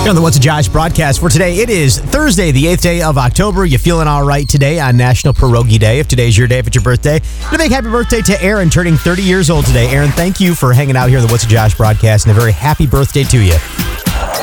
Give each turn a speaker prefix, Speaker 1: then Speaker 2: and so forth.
Speaker 1: Here on the What's a Josh broadcast for today, it is Thursday, the 8th day of October. You feeling all right today on National Pierogi Day? If today's your day, if it's your birthday, a big happy birthday to Aaron, turning 30 years old today. Aaron, thank you for hanging out here on the What's a Josh broadcast, and a very happy birthday to you.